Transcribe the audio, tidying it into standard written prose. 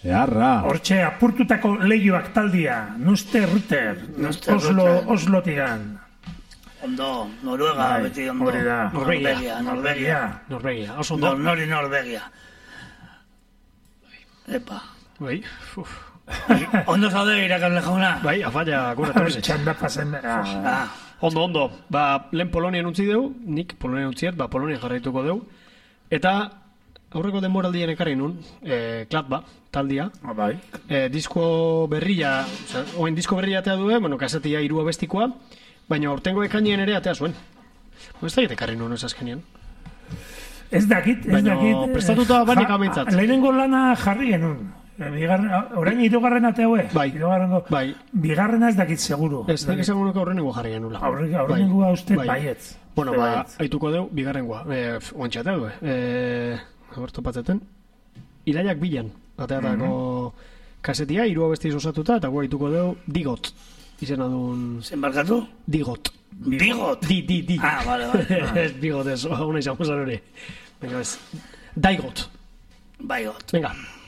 Earra. Hortxe apurtutako lehioak taldia, Nuste Rutter, Oslotigan. Ondo, Noruega, beti ondo. Hori da. Norvegia. Oso ondo. Norvegia. Epa. Bai, Ondo zaude irakasle jauna? Bai, afalla akuratu ez. Txanda pasen. Ondo. Lehen Polonian utzi deu, nik Polonian utziet, Polonian jarraituko deu. Eta aurreko denboraldien ekarri nun, Klatba, taldia. Bai. Disko berria, oen disko berria atea due, kasetia 3 abestikoa, baina aurtengo ekainien ere atea zuen. Ez da ekarri nun ez azkenean. Ez dakit. Baina prestatuta banek ameintzat. Lehenengo lana jarri genuen. Orain 3. ateaue. Bai. Bigarrena ez dakit seguru. Ez dakit seguruko aurrenengoa jarri genula. Aurrenengoa uste baietz. Bueno, haituko deu, bigarrengoa. Oantxatea du, Aberto patzeten. Iraiak bilan. Ateatako kasetia, 3 abestiz osatuta, eta guaituko deu Digot. Izena dun... Zen barkatu? Digot. Digot? Di. Vale. Ez Digot, ez. Hona izan hori. Venga, ez. Daigot. Baigot. Venga.